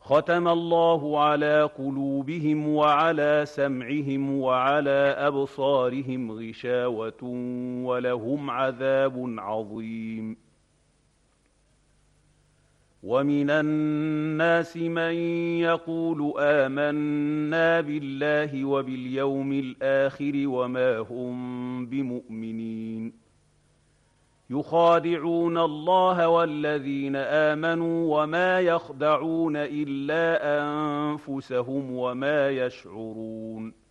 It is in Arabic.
ختم الله على قلوبهم وعلى سمعهم وعلى أبصارهم غشاوة ولهم عذاب عظيم. ومن الناس من يقول آمنا بالله وباليوم الآخر وما هم بمؤمنين، يخادعون الله والذين آمنوا وما يخدعون إلا أنفسهم وما يشعرون.